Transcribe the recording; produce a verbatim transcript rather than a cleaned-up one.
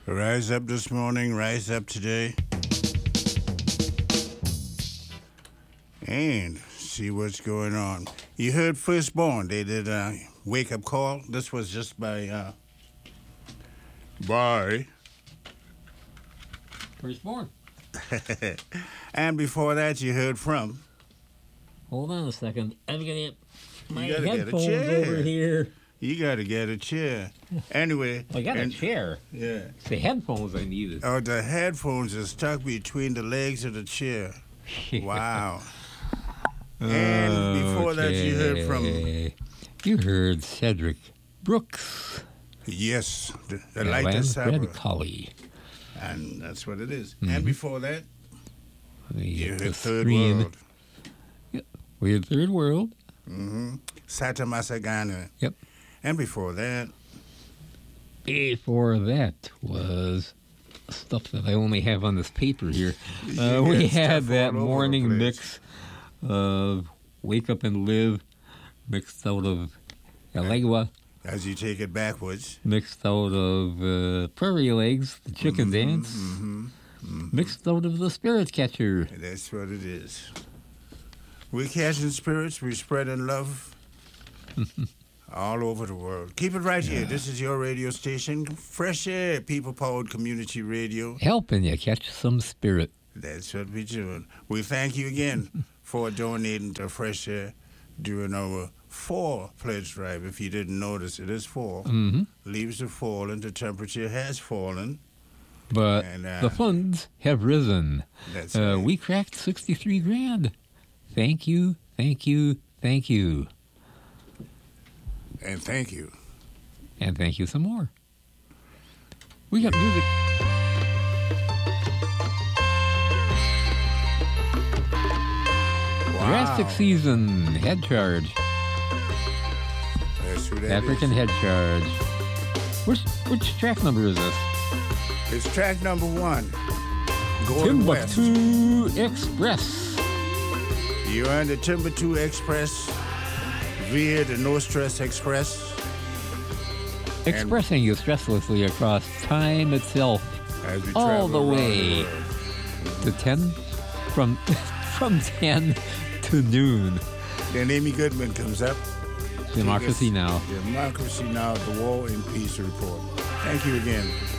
Rise up this morning, rise up today, and see what's going on. You heard Firstborn. They did a wake-up call. This was just by, uh, by. Firstborn. And before that, you heard from. Hold on a second. I'm going to get my gotta get a headphones chair. over here. You got to get a chair. Anyway. I got and, a chair. Yeah. It's the headphones I needed. Oh, the headphones are stuck between the legs of the chair. Wow. And before that, you heard from... You heard Cedric Brooks. Yes, the, the Yeah, light is Red Collie. And that's what it is. Mm-hmm. And before that, The, you heard the Third screen. World. Yeah, we had Third World. Mm-hmm. Sata Masagana. Yep. And before that... Before that was stuff that I only have on this paper here. Uh, You we got had stuff that all over the morning place. mix of Wake Up and Live, mixed out of Elegua, As you take it backwards. mixed out of uh, Prairie Legs, the Chicken Mm-hmm, Dance, mm-hmm, mm-hmm. mixed out of the Spirit Catcher. That's what it is. We're catching spirits. We're spreading love all over the world. Keep it right here. This is your radio station, Fresh Air, people-powered community radio. Helping you catch some spirit. That's what we're doing. We thank you again for donating to Fresh Air during our fall pledge drive. If you didn't notice, it is fall. Mm-hmm. Leaves are falling. The temperature has fallen. But And, uh, the funds have risen. That's Uh, right. we cracked sixty-three grand. Thank you, thank you, thank you. And thank you. And thank you some more. We got music. Wow. Drastic Season, Head Charge. That's who that African is. Head Charge. Which, which track number is this? It's track number one. Going west. Timbuktu Express. You're on the Timbuktu Express via the No Stress Express. Expressing you stresslessly across time itself. As we All travel the around way. world. To ten, from, from ten to noon. Then Amy Goodman comes up. Democracy Take us- Now. Democracy Now, the War and Peace Report. Thank you again.